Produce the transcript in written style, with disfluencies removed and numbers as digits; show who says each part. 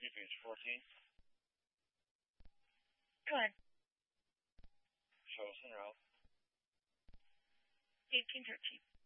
Speaker 1: Keeping is 14.
Speaker 2: Go ahead.
Speaker 1: Shuttle Center out.
Speaker 2: 1813.